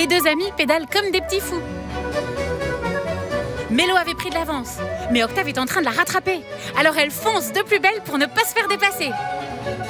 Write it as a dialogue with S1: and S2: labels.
S1: deux amis pédalent comme des petits fous. Mélo avait pris de l'avance, mais Octave est en train de la rattraper. Alors elle fonce de plus belle pour ne pas se faire dépasser.